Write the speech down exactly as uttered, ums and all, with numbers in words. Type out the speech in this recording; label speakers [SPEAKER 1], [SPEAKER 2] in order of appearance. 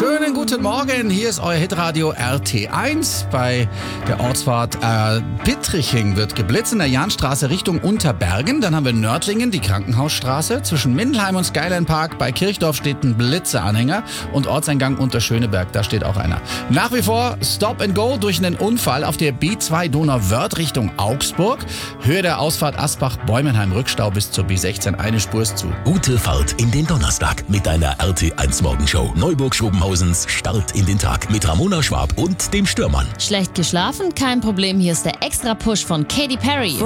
[SPEAKER 1] Schönen guten Morgen, hier ist euer Hitradio R T eins. Bei der Ortsfahrt äh, Bittriching wird geblitzt in der Jahnstraße Richtung Unterbergen. Dann haben wir Nördlingen, die Krankenhausstraße. Zwischen Mindelheim und Skyline Park bei Kirchdorf steht ein Blitzeanhänger und Ortseingang unter Schöneberg, da steht auch einer. Nach wie vor Stop and Go durch einen Unfall auf der B zwei Donauwörth Richtung Augsburg. Höhe der Ausfahrt Asbach-Bäumenheim, Rückstau bis zur B sechzehn, eine Spur ist zu.
[SPEAKER 2] Gute Fahrt in den Donnerstag mit deiner R T eins Morgenshow. Neuburg-Schobenhausens Start in den Tag mit Ramona Schwab und dem Stürmann.
[SPEAKER 3] Schlecht geschlafen? Kein Problem, hier ist der Extra-Push von Katy Perry.